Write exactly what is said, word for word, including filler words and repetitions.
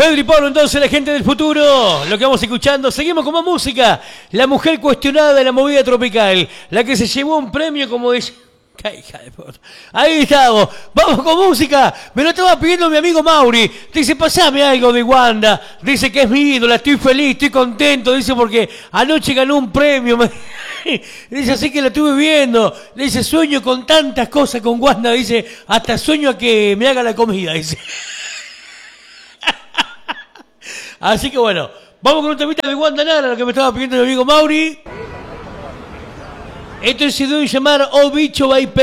Pedro y Pablo, entonces, la gente del futuro, lo que vamos escuchando. Seguimos con más música. La mujer cuestionada de la movida tropical, la que se llevó un premio como es... Hija de puta. Ahí estamos, vamos con música. Me lo estaba pidiendo mi amigo Mauri. Dice, pasame algo de Wanda. Dice que es mi ídola, estoy feliz, estoy contento. Dice, porque anoche ganó un premio. Dice, así que lo estuve viendo. Dice, sueño con tantas cosas con Wanda. Dice, hasta sueño a que me haga la comida. Dice. Así que bueno, vamos con un temita de Wanda Nara, lo que me estaba pidiendo mi amigo Mauri. Esto se debe llamar Oh Bicho by